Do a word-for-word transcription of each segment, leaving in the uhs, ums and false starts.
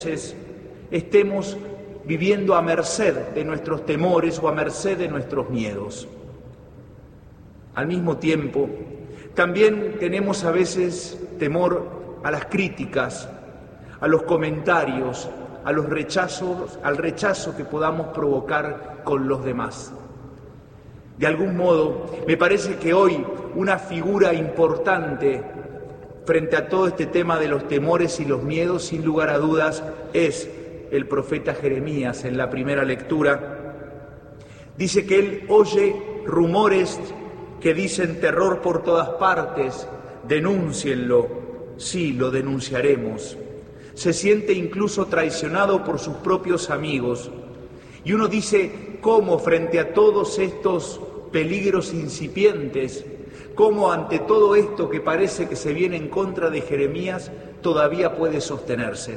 veces estemos viviendo a merced de nuestros temores o a merced de nuestros miedos. Al mismo tiempo, también tenemos a veces temor a las críticas, a los comentarios, a los rechazos, al rechazo que podamos provocar con los demás. De algún modo, me parece que hoy una figura importante frente a todo este tema de los temores y los miedos, sin lugar a dudas, es el profeta Jeremías. En la primera lectura dice que él oye rumores que dicen terror por todas partes, denúncienlo, sí, lo denunciaremos. Se siente incluso traicionado por sus propios amigos. Y uno dice, ¿cómo frente a todos estos peligros incipientes, cómo ante todo esto que parece que se viene en contra de Jeremías, todavía puede sostenerse?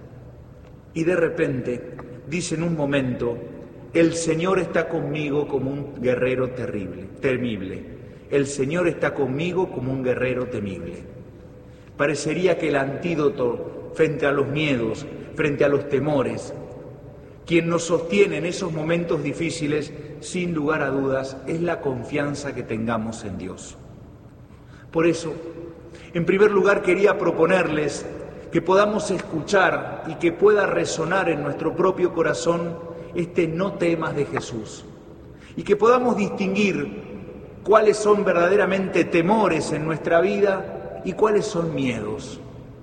Y de repente, dice en un momento, el Señor está conmigo como un guerrero terrible, temible. El Señor está conmigo como un guerrero temible. Parecería que el antídoto frente a los miedos, frente a los temores, quien nos sostiene en esos momentos difíciles, sin lugar a dudas, es la confianza que tengamos en Dios. Por eso, en primer lugar, quería proponerles que podamos escuchar y que pueda resonar en nuestro propio corazón este no temas de Jesús, y que podamos distinguir cuáles son verdaderamente temores en nuestra vida y cuáles son miedos.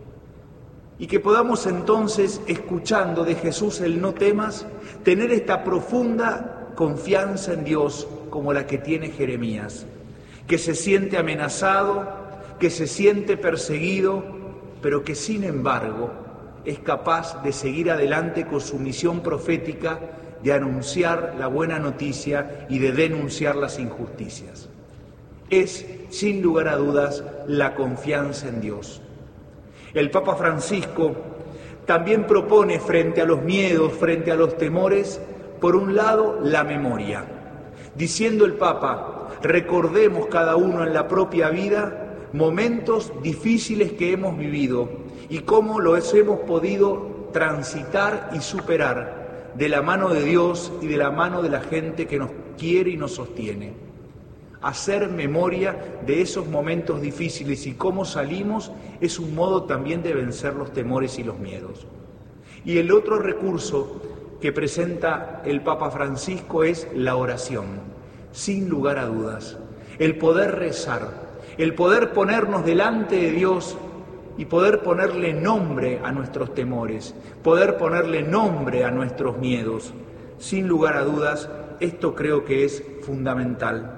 Y que podamos entonces, escuchando de Jesús el no temas, tener esta profunda confianza en Dios como la que tiene Jeremías, que se siente amenazado, que se siente perseguido, pero que sin embargo es capaz de seguir adelante con su misión profética de anunciar la buena noticia y de denunciar las injusticias. Es, sin lugar a dudas, la confianza en Dios. El Papa Francisco también propone frente a los miedos, frente a los temores, por un lado, la memoria. Diciendo el Papa, recordemos cada uno en la propia vida momentos difíciles que hemos vivido y cómo los hemos podido transitar y superar de la mano de Dios y de la mano de la gente que nos quiere y nos sostiene. Hacer memoria de esos momentos difíciles y cómo salimos es un modo también de vencer los temores y los miedos. Y el otro recurso que presenta el Papa Francisco es la oración, sin lugar a dudas. El poder rezar, el poder ponernos delante de Dios y poder ponerle nombre a nuestros temores, poder ponerle nombre a nuestros miedos. Sin lugar a dudas, esto creo que es fundamental.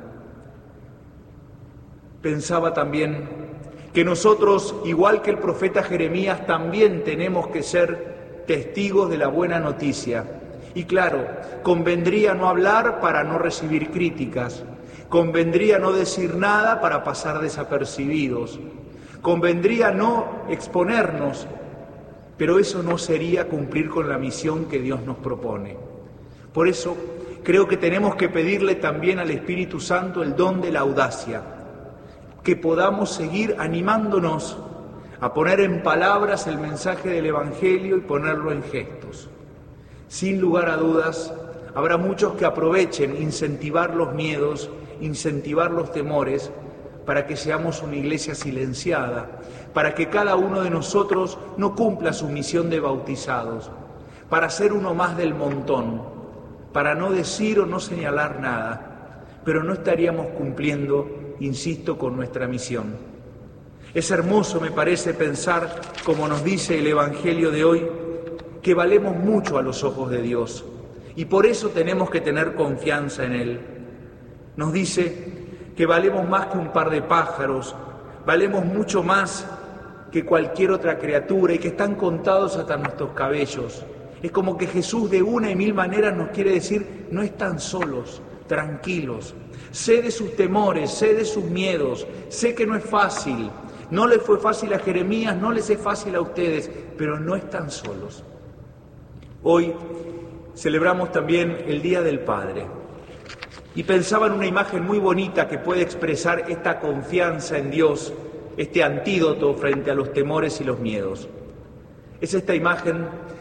Pensaba también que nosotros, igual que el profeta Jeremías, también tenemos que ser testigos de la buena noticia. Y claro, convendría no hablar para no recibir críticas, convendría no decir nada para pasar desapercibidos, convendría no exponernos, pero eso no sería cumplir con la misión que Dios nos propone. Por eso creo que tenemos que pedirle también al Espíritu Santo el don de la audacia, que podamos seguir animándonos a poner en palabras el mensaje del Evangelio y ponerlo en gestos. Sin lugar a dudas, habrá muchos que aprovechen incentivar los miedos, incentivar los temores, para que seamos una iglesia silenciada, para que cada uno de nosotros no cumpla su misión de bautizados, para ser uno más del montón, para no decir o no señalar nada, pero no estaríamos cumpliendo, insisto, con nuestra misión. Es hermoso, me parece, pensar, como nos dice el Evangelio de hoy, que valemos mucho a los ojos de Dios y por eso tenemos que tener confianza en Él. Nos dice que valemos más que un par de pájaros, valemos mucho más que cualquier otra criatura y que están contados hasta nuestros cabellos. Es como que Jesús de una y mil maneras nos quiere decir, no están solos, tranquilos. Sé de sus temores, sé de sus miedos, sé que no es fácil, no le fue fácil a Jeremías, no les es fácil a ustedes, pero no están solos. Hoy celebramos también el Día del Padre y pensaba en una imagen muy bonita que puede expresar esta confianza en Dios, este antídoto frente a los temores y los miedos. Es esta imagen